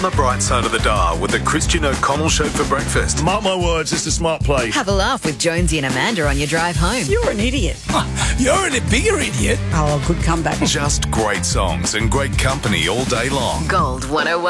The bright side of the dial with the Christian O'Connell Show for breakfast. Mark my words, it's a smart play. Have a laugh with Jonesy and Amanda on your drive home. You're an idiot. You're a bigger idiot. Oh, good comeback. Just great songs and great company all day long. Gold 101.